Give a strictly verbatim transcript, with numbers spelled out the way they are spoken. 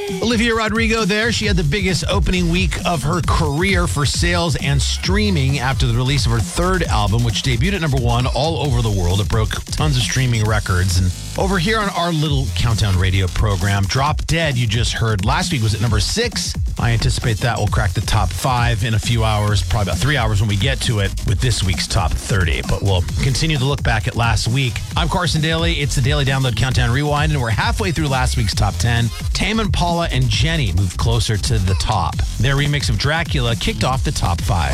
Olivia Rodrigo there. She had the biggest opening week of her career for sales and streaming after the release of her third album, which debuted at number one all over the world. It broke tons of streaming records. And over here on our little Countdown Radio program, Drop Dead, you just heard last week, was at number six. I anticipate that will crack the top five in a few hours, probably about three hours when we get to it with this week's top thirty. But we'll continue to look back at last week. I'm Carson Daly. It's the Daily Download Countdown Rewind, and we're halfway through last week's top ten. Tame Impala and Jenny moved closer to the top. Their remix of Dracula kicked off the top five.